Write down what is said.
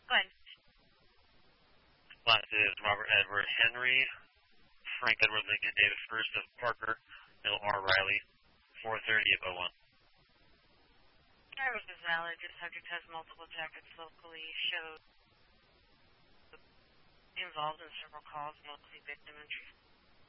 Go ahead. Last is Robert Edward Henry, Frank Edward Lincoln David First of Parker, Bill R. Riley, 430 of 01. Driver is valid. This subject has multiple jackets locally. Showed involved in several calls, mostly victim entry.